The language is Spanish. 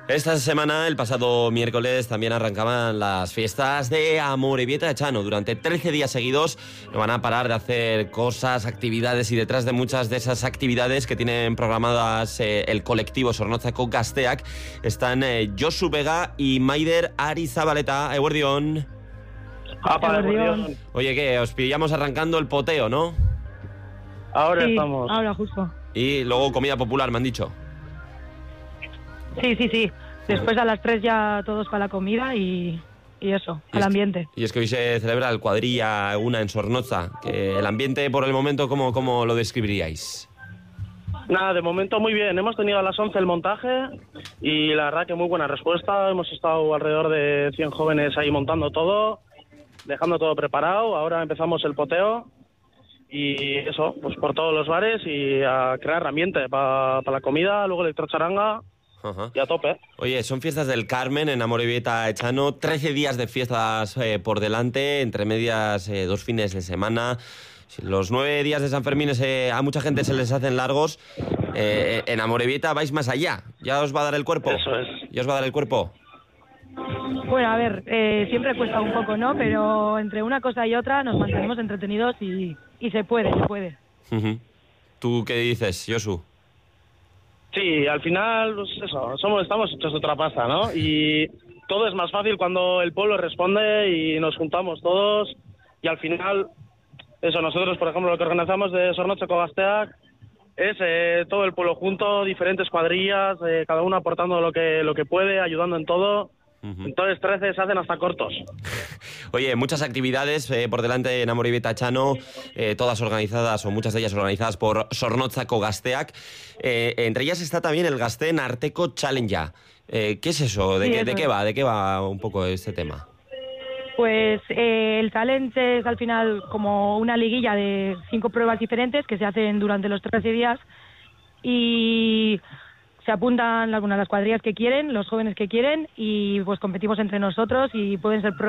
Esta semana, el pasado miércoles, también arrancaban las fiestas de Amorebieta Echano. Durante 13 días seguidos no van a parar de hacer cosas, actividades, y detrás de muchas de esas actividades que tienen programadas el colectivo Zornotzako Gazteak están Josu Vega y Maider Arizabaleta. Eguerdión. Eguerdión. Oye, que os pillamos arrancando el poteo, ¿no? Ahora sí, estamos. Ahora justo. Y luego comida popular, me han dicho. Sí. Después a las 3 ya todos para la comida y eso, al ambiente. Y es que hoy se celebra el cuadrilla una en Zornotza. Que el ambiente por el momento, ¿cómo lo describiríais? Nada, de momento muy bien. Hemos tenido a las 11 el montaje y la verdad que muy buena respuesta. Hemos estado alrededor de 100 jóvenes ahí montando todo, dejando todo preparado. Ahora empezamos el poteo y eso, pues por todos los bares y a crear ambiente para la comida, luego electrocharanga. Ajá. Y a tope. Oye, son fiestas del Carmen en Amorebieta Echano, 13 días de fiestas por delante, entre medias 2 fines de semana. Los 9 días de San Fermín a mucha gente se les hacen largos. En Amorebieta vais más allá. ¿Ya os va a dar el cuerpo? Eso es. ¿Ya os va a dar el cuerpo? Bueno, a ver, siempre cuesta un poco, ¿no? Pero entre una cosa y otra nos mantenemos entretenidos y se puede. Uh-huh. ¿Tú qué dices, Josu? Sí, al final, pues eso, estamos hechos de otra pasta, ¿no? Y todo es más fácil cuando el pueblo responde y nos juntamos todos. Y al final, eso, nosotros, por ejemplo, lo que organizamos de Zornotzako Gazteak es todo el pueblo junto, diferentes cuadrillas, cada uno aportando lo que puede, ayudando en todo. Uh-huh. Entonces 13 se hacen hasta cortos. Oye, muchas actividades por delante en Amorebieta Echano, todas organizadas, o muchas de ellas organizadas por Zornotzako Gazteak. Entre ellas está también el Gazteen Arteko Challenge. ¿Qué es eso? ¿De qué va? ¿De qué va un poco este tema? Pues el challenge es al final como una liguilla de 5 pruebas diferentes que se hacen durante los 13 días y se apuntan las cuadrillas que quieren, los jóvenes que quieren, y pues competimos entre nosotros y pueden ser